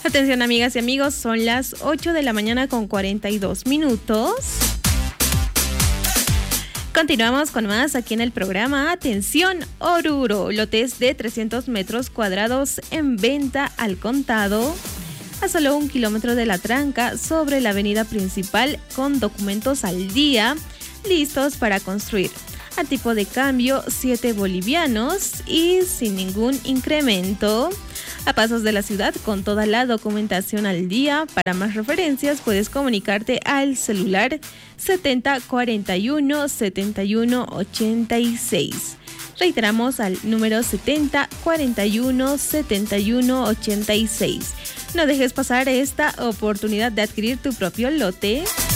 Atención amigas y amigos, son las 8 de la mañana con 42 minutos. Continuamos con más aquí en el programa. Atención, Oruro, lotes de 300 metros cuadrados en venta al contado a solo 1 kilómetro de la tranca sobre la avenida principal con documentos al día, listos para construir. A tipo de cambio 7 bolivianos y sin ningún incremento. A pasos de la ciudad con toda la documentación al día. Para más referencias puedes comunicarte al celular 7041 7186. Reiteramos al número 7041 7186. No dejes pasar esta oportunidad de adquirir tu propio lote.